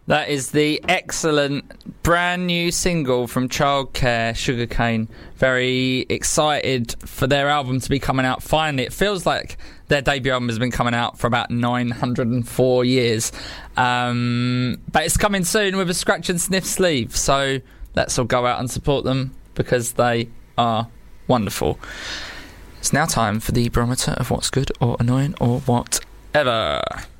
That is the excellent brand new single from Childcare, Sugarcane. Very excited for their album to be coming out finally. It feels like their debut album has been coming out for about 904 years. But it's coming soon with a scratch and sniff sleeve. So let's all go out and support them because they are wonderful. It's now time for the barometer of what's good or annoying or whatever.